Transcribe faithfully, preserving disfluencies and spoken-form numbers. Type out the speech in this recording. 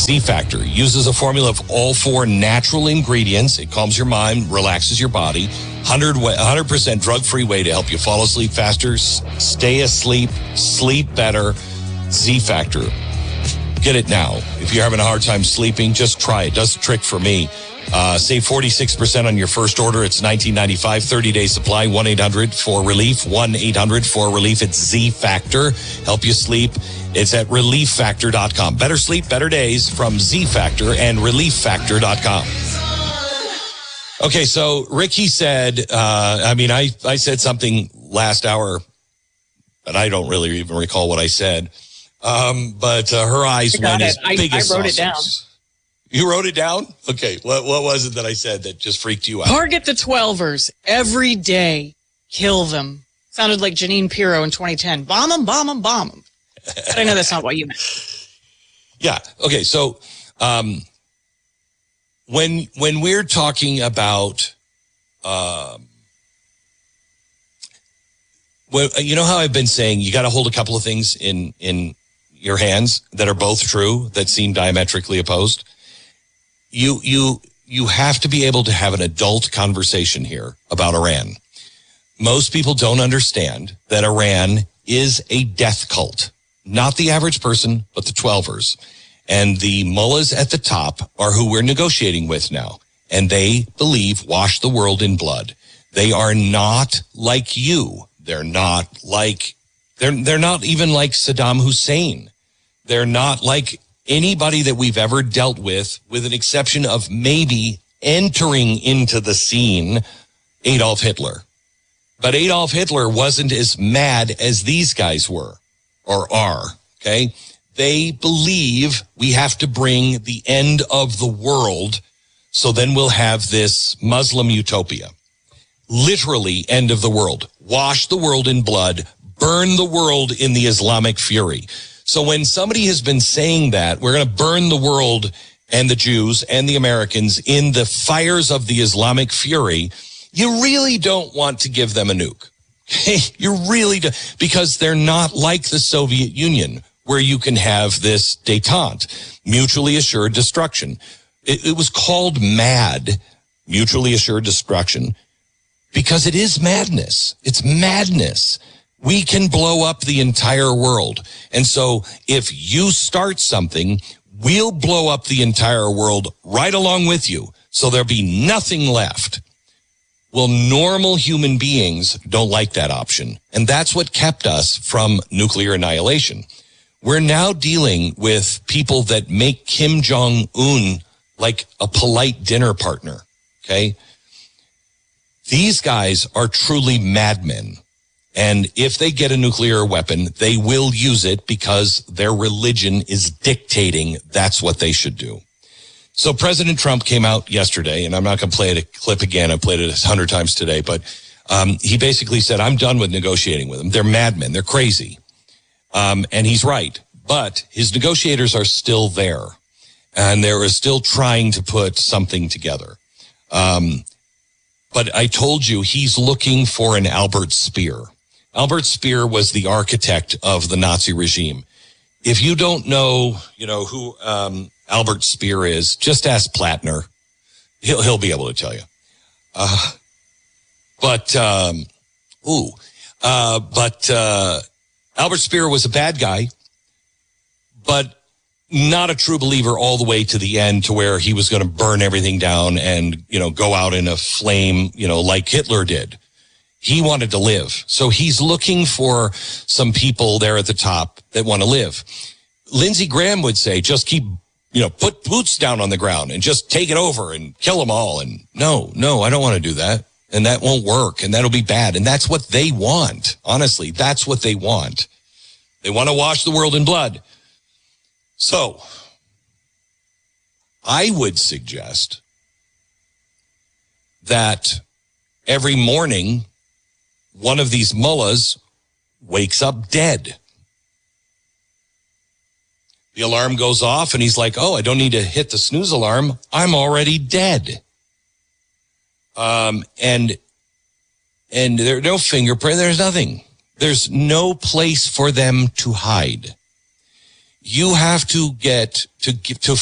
Z Factor uses a formula of all four natural ingredients. It calms your mind, relaxes your body. one hundred percent drug-free way to help you fall asleep faster, stay asleep, sleep better. Z Factor. Get it now. If you're having a hard time sleeping, just try it. Does the trick for me. Uh, save forty-six percent on your first order. It's nineteen ninety-five, thirty-day supply, one eight hundred four relief, one eight hundred four relief. It's Z Factor. Help you sleep. It's at relief factor dot com. Better sleep, better days from Z Factor and relief factor dot com. Okay, so Ricky said, uh, I mean, I, I said something last hour, but I don't really even recall what I said. Um, but uh, her eyes went as big as I wrote saucers. it down. You wrote it down? Okay. What what was it that I said that just freaked you out? Target the twelvers every day. Kill them. Sounded like Janine Pirro in twenty ten. Bomb them, bomb them, bomb them. But I know that's not what you meant. Yeah. Okay. So um, when when we're talking about, um, well, you know how I've been saying you got to hold a couple of things in in your hands that are both true that seem diametrically opposed. You you you have to be able to have an adult conversation here about Iran. Most people don't understand that Iran is a death cult, not the average person, but the twelvers. And the mullahs at the top are who we're negotiating with now. And they believe wash the world in blood. They are not like you. They're not like, they're, they're not even like Saddam Hussein. They're not like anybody that we've ever dealt with, with an exception of maybe entering into the scene, Adolf Hitler. But Adolf Hitler wasn't as mad as these guys were or are, okay? They believe we have to bring the end of the world, so then we'll have this Muslim utopia. Literally end of the world. Wash the world in blood, burn the world in the Islamic fury. So when somebody has been saying that, we're going to burn the world and the Jews and the Americans in the fires of the Islamic fury, you really don't want to give them a nuke. Okay? You really do, because they're not like the Soviet Union, where you can have this détente, mutually assured destruction. It, it was called MAD, mutually assured destruction, because it is madness. It's madness. We can blow up the entire world. And so if you start something, we'll blow up the entire world right along with you. So there'll be nothing left. Well, normal human beings don't like that option. And that's what kept us from nuclear annihilation. We're now dealing with people that make Kim Jong-un like a polite dinner partner. Okay. These guys are truly madmen. And if they get a nuclear weapon, they will use it because their religion is dictating that's what they should do. So President Trump came out yesterday, and I'm not going to play it a clip again. I played it a hundred times today, but um, he basically said, I'm done with negotiating with them. They're madmen. They're crazy. Um, and he's right. But his negotiators are still there, and they're still trying to put something together. Um, but I told you he's looking for an Albert Speer. Albert Speer was the architect of the Nazi regime. If you don't know, you know, who um, Albert Speer is, just ask Plattner. He'll, he'll be able to tell you. Uh, but, um, ooh, uh, but uh, Albert Speer was a bad guy, but not a true believer all the way to the end, to where he was going to burn everything down and, you know, go out in a flame, you know, like Hitler did. He wanted to live. So he's looking for some people there at the top that want to live. Lindsey Graham would say, just keep, you know, put boots down on the ground and just take it over and kill them all. And no, no, I don't want to do that. And that won't work. And that'll be bad. And that's what they want. Honestly, that's what they want. They want to wash the world in blood. So I would suggest that every morning, one of these mullahs wakes up dead. The alarm goes off and he's like, oh, I don't need to hit the snooze alarm. I'm already dead. Um, and, and there's no fingerprint. There's nothing. There's no place for them to hide. You have to get to to